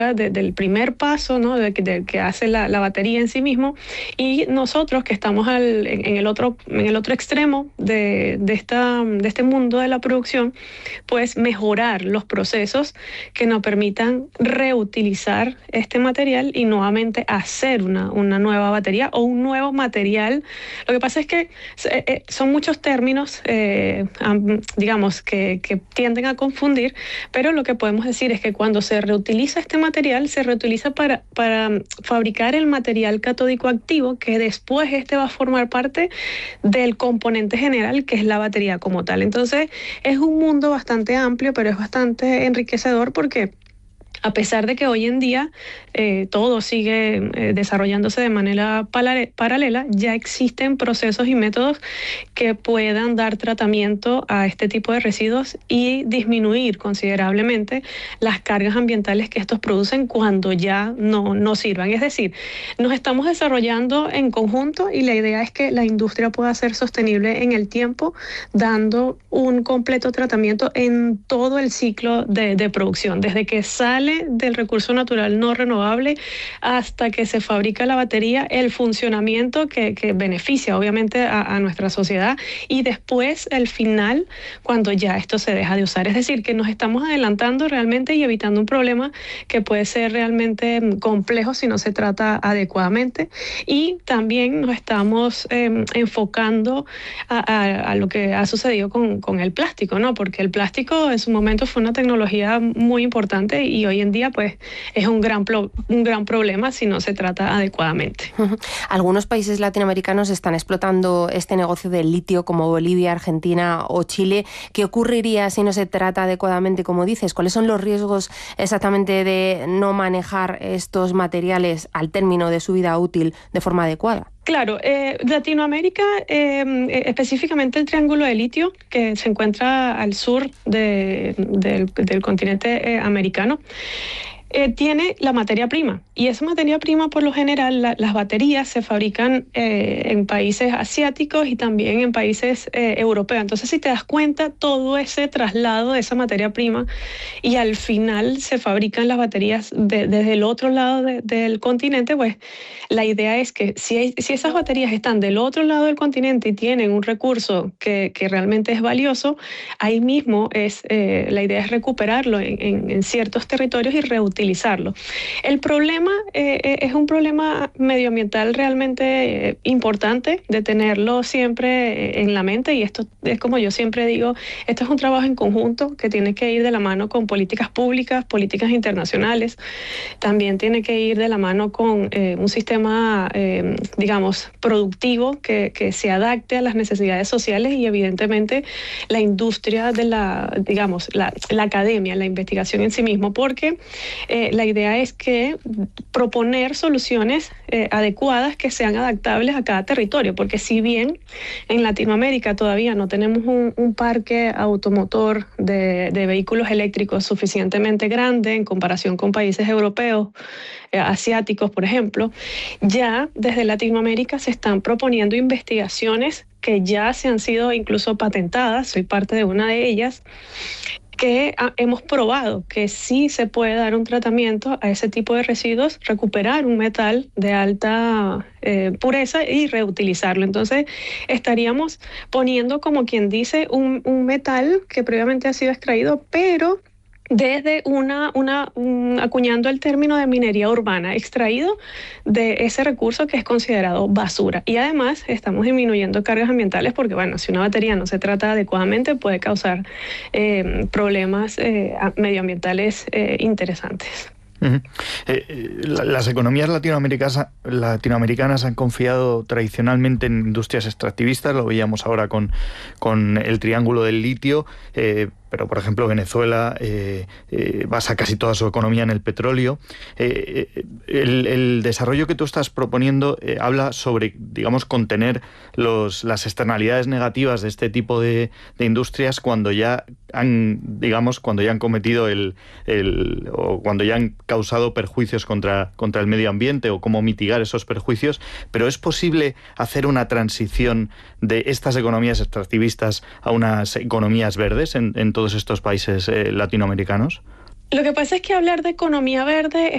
del primer paso, ¿no? de que hace la batería en sí mismo, y nosotros que estamos en el otro extremo de este mundo de la producción, pues mejorar los procesos que nos permitan reutilizar este material y nuevamente hacer una nueva batería o un nuevo material. Lo que pasa es que son muchos términos, digamos, que tienden a confundir, pero lo que podemos decir es que cuando se reutiliza este material, se reutiliza para fabricar el material catódico activo, que después va a formar parte del componente general, que es la batería como tal. Entonces, es un mundo bastante amplio, pero es bastante enriquecedor porque a pesar de que hoy en día todo sigue desarrollándose de manera paralela, ya existen procesos y métodos que puedan dar tratamiento a este tipo de residuos y disminuir considerablemente las cargas ambientales que estos producen cuando ya no sirvan. Es decir, nos estamos desarrollando en conjunto y la idea es que la industria pueda ser sostenible en el tiempo, dando un completo tratamiento en todo el ciclo de producción, desde que sale del recurso natural no renovable hasta que se fabrica la batería, el funcionamiento que beneficia obviamente a nuestra sociedad, y después el final cuando ya esto se deja de usar. Es decir, que nos estamos adelantando realmente y evitando un problema que puede ser realmente complejo si no se trata adecuadamente, y también nos estamos enfocando a lo que ha sucedido con el plástico, ¿no? Porque el plástico en su momento fue una tecnología muy importante y hoy en día pues es un gran problema si no se trata adecuadamente. Algunos países latinoamericanos están explotando este negocio del litio, como Bolivia, Argentina o Chile. ¿Qué ocurriría si no se trata adecuadamente, como dices? ¿Cuáles son los riesgos exactamente de no manejar estos materiales al término de su vida útil de forma adecuada? Claro, Latinoamérica, específicamente el Triángulo de Litio, que se encuentra al sur del continente americano, tiene la materia prima, y esa materia prima por lo general las baterías se fabrican en países asiáticos y también en países europeos. Entonces, si te das cuenta, todo ese traslado de esa materia prima, y al final se fabrican las baterías desde el otro lado del continente, pues la idea es que si esas baterías están del otro lado del continente y tienen un recurso que realmente es valioso, ahí mismo la idea es recuperarlo en ciertos territorios y reutilizarlo. El problema es un problema medioambiental realmente importante de tenerlo siempre en la mente, y esto es, como yo siempre digo, esto es un trabajo en conjunto que tiene que ir de la mano con políticas públicas, políticas internacionales. También tiene que ir de la mano con un sistema, digamos, productivo que se adapte a las necesidades sociales, y evidentemente la industria de la academia, la investigación en sí mismo, porque la idea es que proponer soluciones adecuadas que sean adaptables a cada territorio, porque si bien en Latinoamérica todavía no tenemos un parque automotor de vehículos eléctricos suficientemente grande en comparación con países europeos, asiáticos, por ejemplo, ya desde Latinoamérica se están proponiendo investigaciones que ya se han sido incluso patentadas. Soy parte de una de ellas, que hemos probado que sí se puede dar un tratamiento a ese tipo de residuos, recuperar un metal de alta pureza y reutilizarlo. Entonces, estaríamos poniendo, como quien dice, un metal que previamente ha sido extraído, pero desde acuñando el término de minería urbana, extraído de ese recurso que es considerado basura. Y además estamos disminuyendo cargas ambientales porque, bueno, si una batería no se trata adecuadamente puede causar problemas medioambientales interesantes. Las economías latinoamericanas han confiado tradicionalmente en industrias extractivistas, lo veíamos ahora con el Triángulo del Litio, pero por ejemplo Venezuela basa casi toda su economía en el petróleo. El desarrollo que tú estás proponiendo habla sobre, digamos, contener las externalidades negativas de este tipo de industrias cuando ya han cometido o cuando ya han causado perjuicios contra el medio ambiente, o cómo mitigar esos perjuicios. Pero ¿es posible hacer una transición de estas economías extractivistas a unas economías verdes en todos estos países latinoamericanos? Lo que pasa es que hablar de economía verde